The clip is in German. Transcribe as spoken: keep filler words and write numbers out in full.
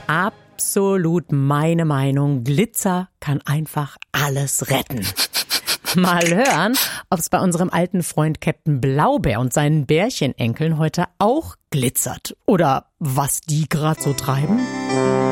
Absolut meine Meinung. Glitzer kann einfach alles retten. Mal hören, ob es bei unserem alten Freund Captain Blaubeer und seinen Bärchenenkeln heute auch glitzert. Oder was die gerade so treiben.